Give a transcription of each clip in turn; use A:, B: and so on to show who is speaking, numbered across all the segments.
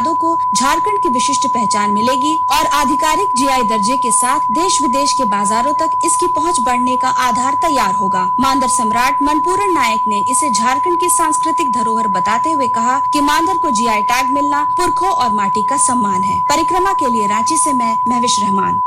A: उत्पादों को झारखंड की विशिष्ट पहचान मिलेगी और आधिकारिक जीआई दर्जे के साथ देश विदेश के बाजारों तक इसकी पहुंच बढ़ने का आधार तैयार होगा। मांदर सम्राट मनपूरन नायक ने इसे झारखंड की सांस्कृतिक धरोहर बताते हुए कहा कि मांदर को जीआई टैग मिलना पुरखों और माटी का सम्मान है। परिक्रमा के लिए रांची से मैं महविश रहमान।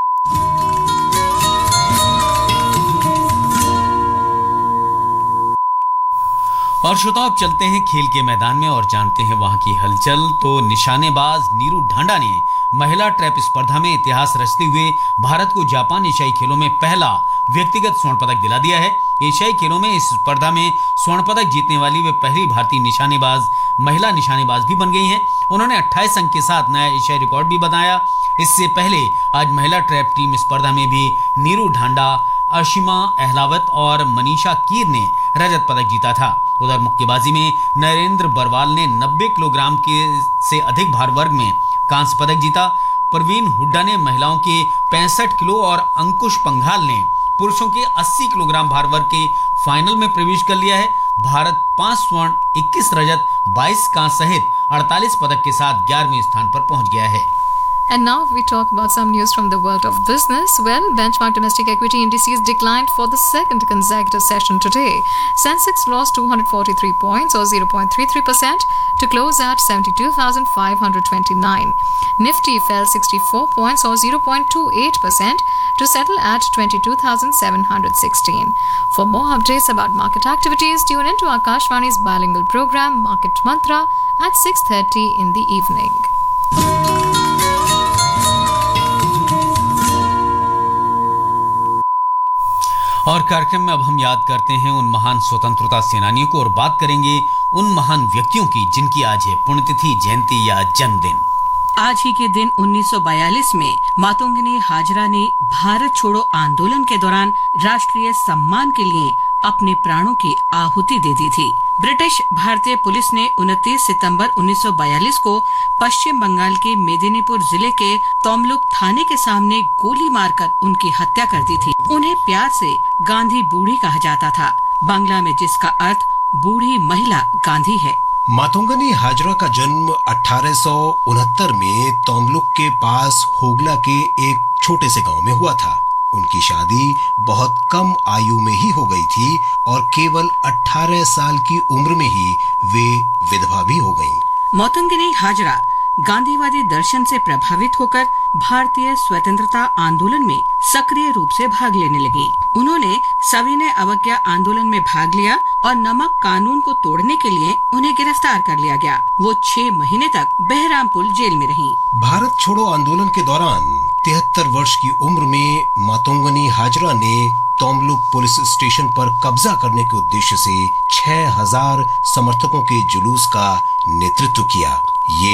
B: और श्रोताओं, अब चलते हैं खेल के मैदान में और जानते हैं वहां की हलचल। तो निशानेबाज नीरू ढांडा ने महिला ट्रैप स्पर्धा में इतिहास रचते हुए भारत को जापान एशियाई खेलों में पहला व्यक्तिगत स्वर्ण पदक दिला दिया है। एशियाई खेलों में इस स्पर्धा में स्वर्ण पदक जीतने वाली वे पहली भारतीय महिला निशानेबाज भी बन गई हैं। उन्होंने 28 अंक के साथ नया एशियाई रिकॉर्ड भी बनाया। इससे पहले आज महिला ट्रैप टीम स्पर्धा में भी नीरू ढांडा, अशिमा अहलावत और मनीषा कीर ने रजत पदक जीता था। उधर मुक्केबाजी में नरेंद्र बरवाल ने 90 किलोग्राम के से अधिक भार वर्ग में कांस्य पदक जीता। परवीन हुड्डा ने महिलाओं के 65 किलो और अंकुश पंघाल ने पुरुषों के 80 किलोग्राम भार वर्ग के फाइनल में प्रवेश कर लिया है। भारत 5 स्वर्ण, 21 रजत, 22 कांस्य सहित 48 पदक के साथ 11वें स्थान पर पहुंच गया है।
C: And now we talk about some news from the world of business. Well, benchmark domestic equity indices declined for the second consecutive session today. Sensex lost 243 points or 0.33% to close at 72,529. Nifty fell 64 points or 0.28% to settle at 22,716. For more updates about market activities, tune in to Akashvani's bilingual program Market Mantra at 6:30 in the evening.
B: और कार्यक्रम में अब हम याद करते हैं उन महान स्वतंत्रता सेनानियों को और बात करेंगे उन महान व्यक्तियों की जिनकी आज है पुण्यतिथि, जयंती या जन्मदिन।
D: आज ही के दिन 1942 में मातंगनी हाजरा ने भारत छोड़ो आंदोलन के दौरान राष्ट्रीय सम्मान के लिए अपने प्राणों की आहुति दे दी थी। ब्रिटिश भारतीय पुलिस ने 29 सितंबर 1942 को पश्चिम बंगाल के मेदिनीपुर जिले के तोमलुक थाने के सामने गोली मारकर उनकी हत्या कर दी थी। उन्हें प्यार से गांधी बूढ़ी कहा जाता था, बांग्ला में जिसका अर्थ बूढ़ी महिला गांधी है।
E: मातंगनी हाजरा का जन्म 1869 में तोमलुक के पास होगला के एक छोटे से गांव में हुआ था। उनकी शादी बहुत कम आयु में ही हो गई थी और केवल 18 साल की उम्र में ही वे विधवा भी हो गईं।
D: मातंगनी हाजरा गांधीवादी दर्शन से प्रभावित होकर भारतीय स्वतंत्रता आंदोलन में सक्रिय रूप से भाग लेने लगी। उन्होंने सविनय अवज्ञा आंदोलन में भाग लिया और नमक कानून को तोड़ने के लिए उन्हें गिरफ्तार कर लिया गया। वो 6 महीने तक बहरामपुर जेल में रहीं।
E: भारत छोड़ो आंदोलन के दौरान 73 वर्ष की उम्र में मातंगनी हाजरा ने तोमलुक पुलिस स्टेशन पर कब्जा करने के उद्देश्य से 6000 समर्थकों के जुलूस का नेतृत्व किया। ये